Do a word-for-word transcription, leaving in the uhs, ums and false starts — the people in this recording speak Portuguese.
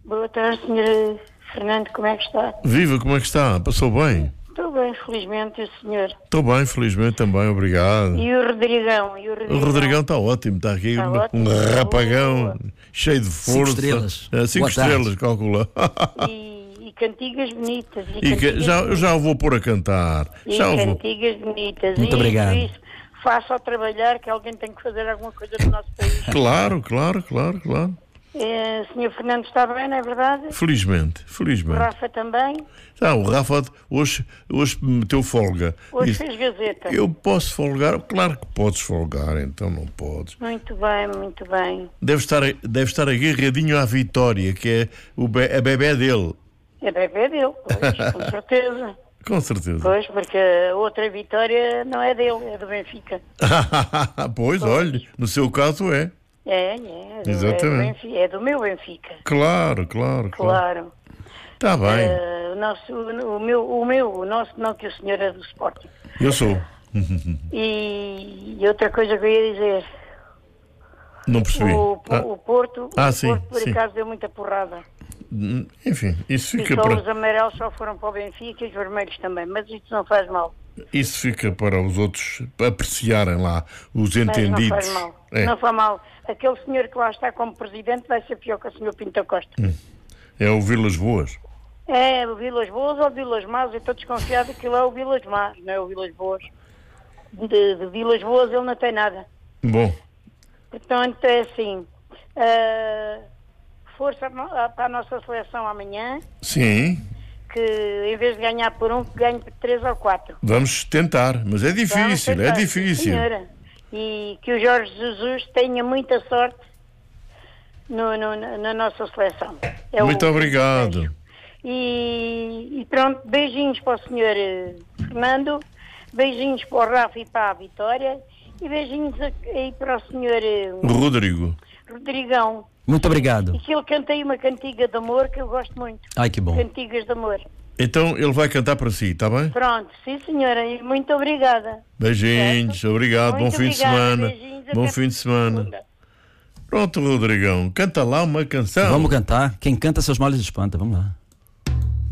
Boa tarde, senhor Fernando, como é que está? Viva, como é que está? Passou bem? Estou bem, felizmente, e o senhor? Estou bem, felizmente também, obrigado. E o Rodrigão? E o Rodrigão? O Rodrigão está ótimo, está aqui Está um, ótimo. um rapagão, Boa. cheio de força. Cinco estrelas. É, cinco Boa estrelas, tarde. calcula. E, e cantigas bonitas. E, E que, cantigas já, bonitas. já o vou pôr a cantar. E Já o vou. cantigas bonitas. Muito e, obrigado. Por isso, faça ao trabalhar que alguém tem que fazer alguma coisa no nosso país. Claro, claro, claro, claro. É, senhor Fernando está bem, não é verdade? Felizmente, O felizmente. Rafa também. Ah, o Rafa hoje, hoje meteu folga. Hoje Disse, fez gazeta. eu posso folgar? Claro que podes folgar, então não podes. Muito bem, muito bem. Deve estar, deve estar agarradinho à Vitória, que é o be, a bebé dele. É bebê dele, pois, com certeza. Com certeza. Pois, porque a outra vitória não é dele, é do Benfica. Pois, olha, no seu caso é. É, é. É do, Exatamente. É do, Benfica, é do meu Benfica. Claro, claro, claro. Claro. Está bem, Eh, o, nosso, o, meu, o meu, o nosso, não, que o senhor é do Sporting. eu sou. E, e outra coisa que eu ia dizer, Não percebi. o, Ah, o Porto, Ah, o sim, Porto por sim. acaso deu muita porrada. enfim, isso E fica, só os para, amarelos só foram para o Benfica e os vermelhos também, mas isso não faz mal. isso fica para os outros apreciarem lá, os Mas não entendidos. faz mal. É, Não faz mal. Aquele senhor que lá está como presidente vai ser pior que o senhor Pinto Costa. é o Vilas Boas. É, o Vilas Boas ou Vilas Más, eu estou desconfiado que ele é o Vilas Más, não é o Vilas Boas. De, de Vilas Boas ele não tem nada. Bom, Portanto, é assim, ah, força no- para a nossa seleção amanhã, sim, que em vez de ganhar por um, que ganhe por três ou quatro. vamos tentar, mas é Vamos difícil, é tentar, difícil. senhora. E que o Jorge Jesus tenha muita sorte no, no- na, na nossa seleção. É o- Muito obrigado. E, e pronto, beijinhos para o senhor eh, Fernando, beijinhos para o Rafa e para a Vitória e beijinhos a- aí para o senhor eh, Rodrigo. Rodrigão. Muito obrigado. E que ele cante aí uma cantiga de amor que eu gosto muito. Ai, que bom. Cantigas de amor. Então ele vai cantar para si, está bem? Pronto, sim senhora, e muito obrigada. Beijinhos, obrigado, Muito bom fim de obrigada, semana. beijinhos, Bom até fim de semana. segunda. Pronto, Rodrigão, canta lá uma canção. Vamos cantar. Quem canta seus males espanta. Vamos lá.